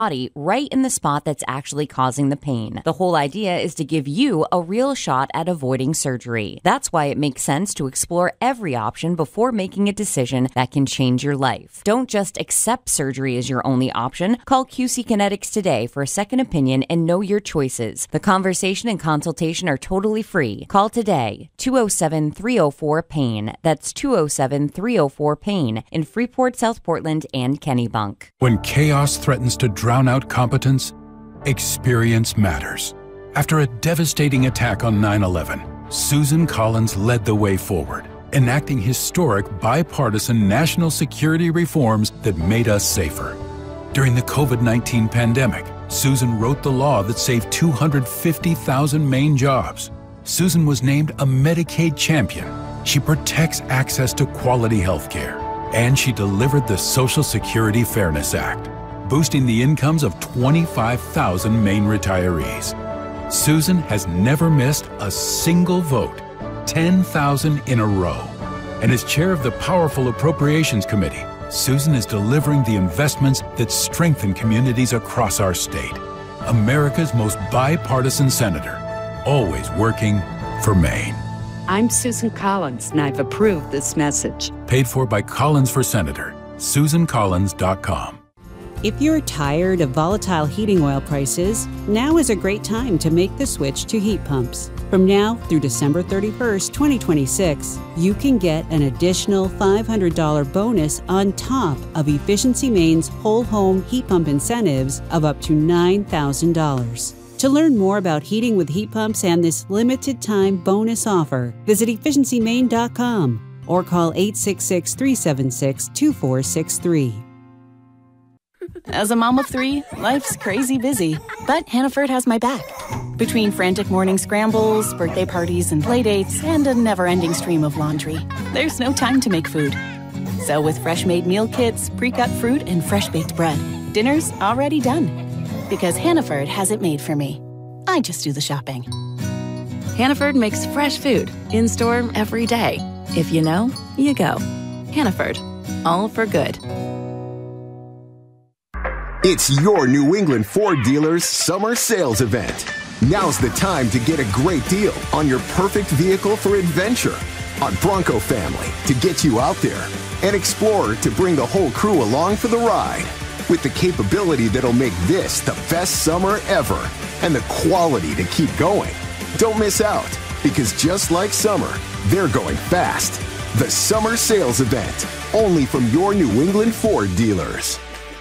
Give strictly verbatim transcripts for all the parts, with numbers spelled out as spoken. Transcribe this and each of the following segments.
body right in the spot that's actually causing the pain. The whole idea is to give you a real shot at avoiding surgery. That's why it makes sense to explore every option before making a decision that can change your life. Don't just accept surgery as your only option. Call Q C Kinetics today for a second opinion and know your choices. The conversation and consultation are totally free. Call today, two oh seven, three oh four, PAIN. That's two oh seven, three oh four, PAIN in Freeport, South Portland, and Kennebunk. When chaos threatens to drown out competence, experience matters. After a devastating attack on nine eleven, Susan Collins led the way forward, enacting historic bipartisan national security reforms that made us safer. During the COVID nineteen pandemic, Susan wrote the law that saved two hundred fifty thousand Maine jobs. Susan was named a Medicaid champion. She protects access to quality health care. And she delivered the Social Security Fairness Act, boosting the incomes of twenty-five thousand Maine retirees. Susan has never missed a single vote, ten thousand in a row. And as chair of the powerful Appropriations Committee, Susan is delivering the investments that strengthen communities across our state. America's most bipartisan senator, always working for Maine. I'm Susan Collins, and I've approved this message. Paid for by Collins for Senator. Susan Collins dot com. If you're tired of volatile heating oil prices, now is a great time to make the switch to heat pumps. From now through December thirty-first, twenty twenty-six, you can get an additional five hundred dollars bonus on top of Efficiency Maine's whole home heat pump incentives of up to nine thousand dollars. To learn more about heating with heat pumps and this limited time bonus offer, visit efficiency maine dot com or call eight six six, three seven six, two four six three. As a mom of three, life's crazy busy, but Hannaford has my back. Between frantic morning scrambles, birthday parties and playdates, and a never-ending stream of laundry, there's no time to make food. So with fresh-made meal kits, pre-cut fruit, and fresh-baked bread, dinner's already done. Because Hannaford has it made for me. I just do the shopping. Hannaford makes fresh food, in-store every day. If you know, you go. Hannaford, all for good. It's your New England Ford dealer's summer sales event. Now's the time to get a great deal on your perfect vehicle for adventure, on Bronco Family to get you out there, and Explorer to bring the whole crew along for the ride. With the capability that'll make this the best summer ever and the quality to keep going. Don't miss out, because just like summer, they're going fast. The Summer Sales Event, only from your New England Ford dealers.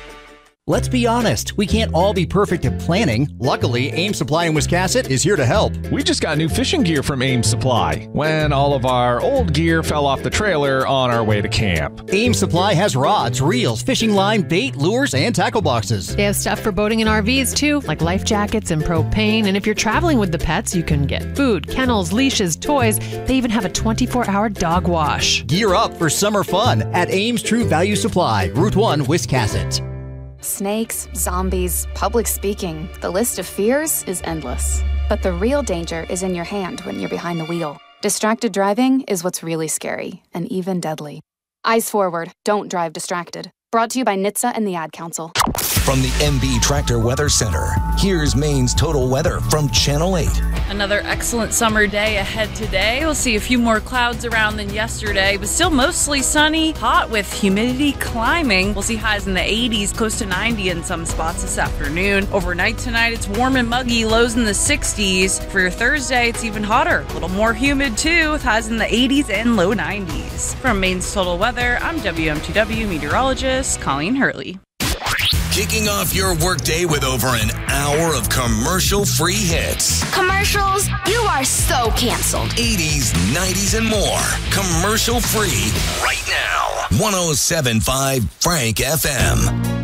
Let's be honest, we can't all be perfect at planning. Luckily, Ames Supply in Wiscasset is here to help. We just got new fishing gear from Ames Supply when all of our old gear fell off the trailer on our way to camp. Ames Supply has rods, reels, fishing line, bait, lures, and tackle boxes. They have stuff for boating and R Vs too, like life jackets and propane. And if you're traveling with the pets, you can get food, kennels, leashes, toys. They even have a twenty-four hour dog wash. Gear up for summer fun at Ames True Value Supply, Route one, Wiscasset. Snakes, zombies, public speaking. The list of fears is endless. But the real danger is in your hand when you're behind the wheel. Distracted driving is what's really scary and even deadly. Eyes forward. Don't drive distracted. Brought to you by N H T S A and the Ad Council. From the M B Tractor Weather Center, here's Maine's total weather from Channel eight. Another excellent summer day ahead today. We'll see a few more clouds around than yesterday, but still mostly sunny, hot with humidity climbing. We'll see highs in the eighties, close to ninety in some spots this afternoon. Overnight tonight, it's warm and muggy, lows in the sixties. For your Thursday, it's even hotter, a little more humid too, with highs in the eighties and low nineties. From Maine's Total Weather, I'm W M T W meteorologist Colleen Hurley. Kicking off your workday with over an hour of commercial-free hits. Commercials? You are so canceled. eighties, nineties, and more. Commercial-free right now. one oh seven point five Frank F M.